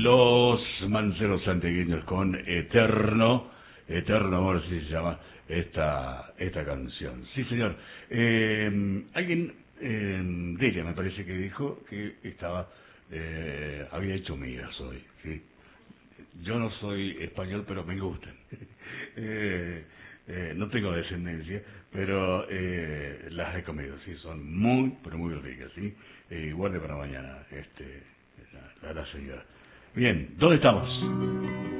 Los Manceros Santiagueños con Eterno Amor, así se llama esta canción. Sí, señor. Alguien, Delia me parece que dijo que había hecho migas hoy. ¿Sí? Yo no soy español, pero me gustan. No tengo descendencia, pero las he comido, sí, son muy, pero muy ricas, ¿sí? Guarde para mañana, la señora. Bien, ¿dónde estamos?